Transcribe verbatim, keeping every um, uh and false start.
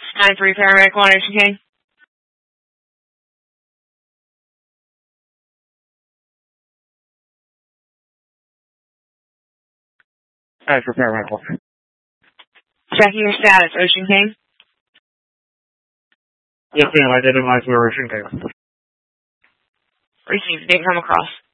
nine three paramedic one, Ocean King. nine three paramedic one. Checking your status, Ocean King. Yes, ma'am, I did advise we were Ocean King. Received, didn't come across.